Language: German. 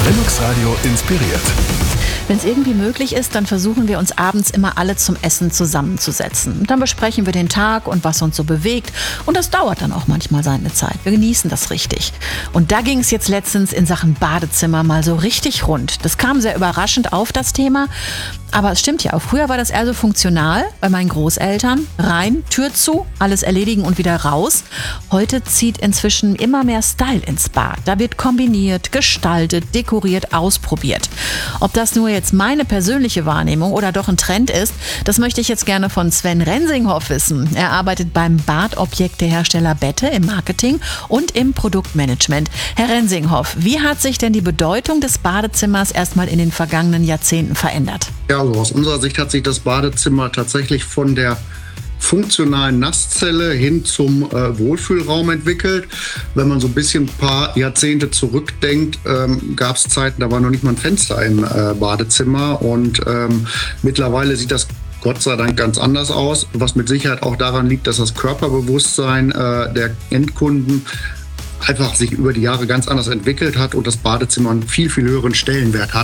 Lennox Radio inspiriert. Wenn es irgendwie möglich ist, dann versuchen wir uns abends immer alle zum Essen zusammenzusetzen. Und dann besprechen wir den Tag und was uns so bewegt. Und das dauert dann auch manchmal seine Zeit. Wir genießen das richtig. Und da ging es jetzt letztens in Sachen Badezimmer mal so richtig rund. Das kam sehr überraschend auf, das Thema. Aber es stimmt ja auch. Früher war das eher so funktional bei meinen Großeltern. Rein, Tür zu, alles erledigen und wieder raus. Heute zieht inzwischen immer mehr Style ins Bad. Da wird kombiniert, gestaltet, dekoriert, ausprobiert. Ob das nur jetzt meine persönliche Wahrnehmung oder doch ein Trend ist, das möchte ich jetzt gerne von Sven Rensinghoff wissen. Er arbeitet beim Badobjektehersteller Bette im Marketing und im Produktmanagement. Herr Rensinghoff, wie hat sich denn die Bedeutung des Badezimmers erstmal in den vergangenen Jahrzehnten verändert? Ja, also aus unserer Sicht hat sich das Badezimmer tatsächlich von der funktionalen Nasszelle hin zum Wohlfühlraum entwickelt. Wenn man so ein paar Jahrzehnte zurückdenkt, gab es Zeiten, da war noch nicht mal ein Fenster im Badezimmer und mittlerweile sieht das Gott sei Dank ganz anders aus, was mit Sicherheit auch daran liegt, dass das Körperbewusstsein der Endkunden einfach sich über die Jahre ganz anders entwickelt hat und das Badezimmer einen viel, viel höheren Stellenwert hat.